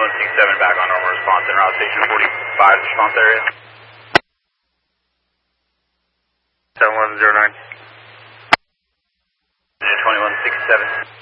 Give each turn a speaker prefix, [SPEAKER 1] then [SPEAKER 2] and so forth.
[SPEAKER 1] 2167 back on normal response in route station 45 response area. 7109. 2167.